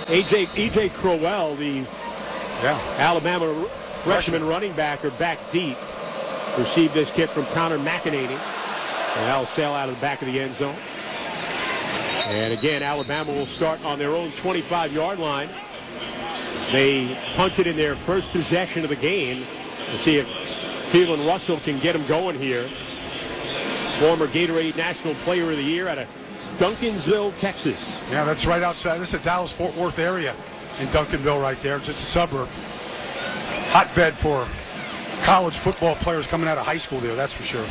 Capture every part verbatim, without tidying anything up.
A J E J Crowell, the yeah. Alabama r- freshman running back, are back deep. Received this kick from Connor McEnany. And that'll sail out of the back of the end zone. And again, Alabama will start on their own twenty-five-yard line. They punted in their first possession of the game to see if Keelan Russell can get them going here. Former Gatorade National Player of the Year out of Duncansville, Texas. Yeah, that's right outside. This is the Dallas-Fort Worth area in Duncanville right there, just a suburb. Hotbed for college football players coming out of high school there, that's for sure.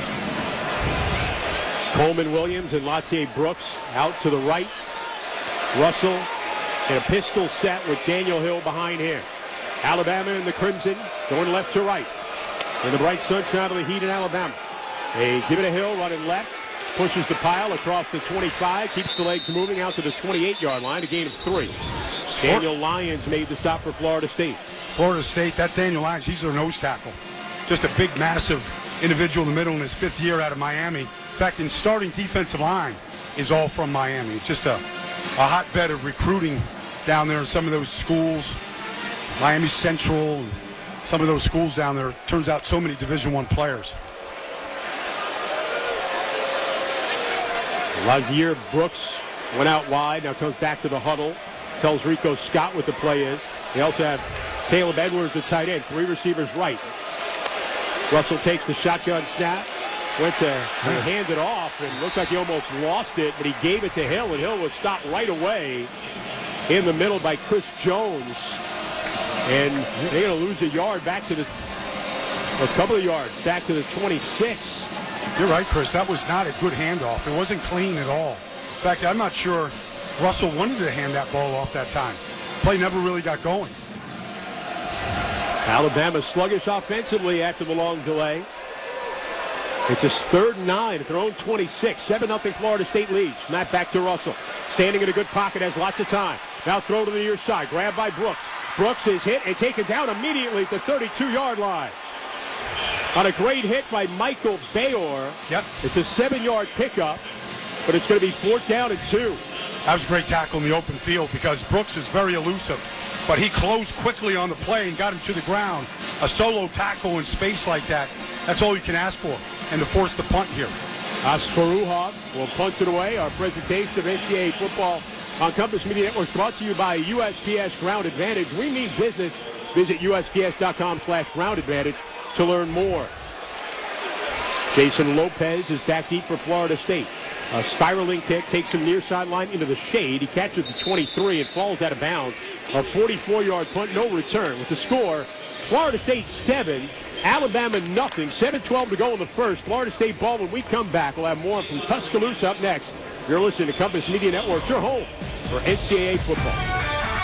Coleman Williams and Latae Brooks out to the right. Russell in a pistol set with Daniel Hill behind him. Alabama in the crimson, going left to right. In the bright sunshine of the heat in Alabama. They give it a Hill, running left. Pushes the pile across the twenty-five. Keeps the legs moving out to the twenty-eight-yard line. A gain of three. Daniel Lyons made the stop for Florida State. Florida State, that Daniel Lyons, he's their nose tackle. Just a big, massive individual in the middle in his fifth year out of Miami. In fact, in starting defensive line is all from Miami. It's just a, a hotbed of recruiting down there in some of those schools. Miami Central, and some of those schools down there. Turns out so many Division One players. Lazier Brooks went out wide, now comes back to the huddle. Tells Rico Scott what the play is. They also have Caleb Edwards, the tight end. Three receivers right. Russell takes the shotgun snap. Went to hand it off and looked like he almost lost it, but he gave it to Hill, and Hill was stopped right away in the middle by Chris Jones. And they're going to lose a yard back to the, a couple of yards, back to the twenty-six. You're right, Chris. That was not a good handoff. It wasn't clean at all. In fact, I'm not sure Russell wanted to hand that ball off that time. Play never really got going. Alabama sluggish offensively after the long delay. It's a third and nine at their own twenty-six. seven nothing Florida State leads. Snap back to Russell. Standing in a good pocket, has lots of time. Now throw to the near side. Grabbed by Brooks. Brooks is hit and taken down immediately at the thirty-two-yard line. On a great hit by Michael Bayor. Yep. It's a seven-yard pickup, but it's going to be fourth down and two. That was a great tackle in the open field because Brooks is very elusive. But he closed quickly on the play and got him to the ground. A solo tackle in space like that, that's all you can ask for. And to force the punt here. Asparuhov will punt it away. Our presentation of N C double A football on Compass Media Network brought to you by U S P S Ground Advantage. We mean business. Visit U S P S dot com slash ground advantage to learn more. Jason Lopez is back deep for Florida State. A spiraling kick takes him near sideline into the shade. He catches the twenty-three and falls out of bounds. A forty-four-yard punt, no return. With the score, Florida State seven, Alabama nothing. seven twelve to go in the first. Florida State ball. When we come back, we'll have more from Tuscaloosa up next. You're listening to Compass Media Network, your home for N C double A football.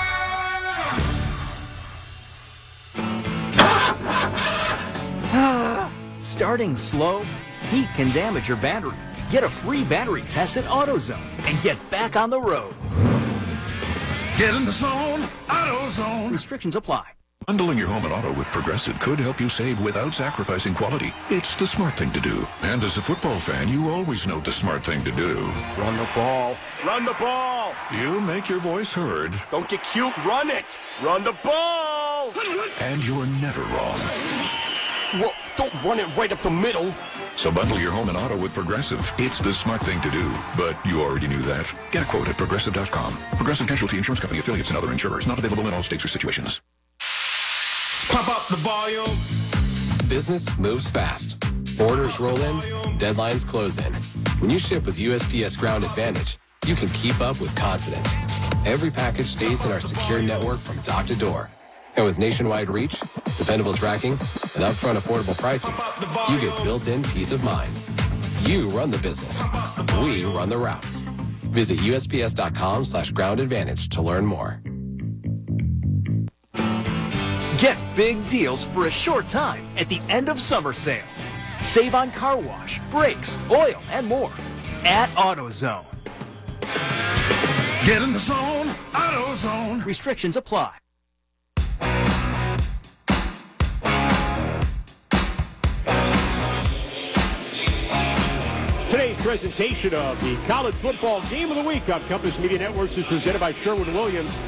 Starting slow, heat can damage your battery. Get a free battery test at AutoZone and get back on the road. Get in the zone, AutoZone. Restrictions apply. Bundling your home and auto with Progressive could help you save without sacrificing quality. It's the smart thing to do. And as a football fan, you always know the smart thing to do. Run the ball. Run the ball. You make your voice heard. Don't get cute. Run it. Run the ball. And you're never wrong. Well, don't run it right up the middle. So bundle your home and auto with Progressive. It's the smart thing to do. But you already knew that. Get a quote at Progressive dot com. Progressive Casualty Insurance Company, affiliates, and other insurers. Not available in all states or situations. Pop up the volume. Business moves fast. Orders roll in, deadlines close in. When you ship with U S P S Ground Advantage, you can keep up with confidence. Every package stays in our secure network from dock to door. And with nationwide reach, dependable tracking, and upfront affordable pricing, you get built-in peace of mind. You run the business. We run the routes. Visit U S P S dot com slash ground advantage to learn more. Get big deals for a short time at the end of summer sale. Save on car wash, brakes, oil, and more at AutoZone. Get in the zone, AutoZone. Restrictions apply. Today's presentation of the College Football Game of the Week on Compass Media Networks is presented by Sherwin-Williams.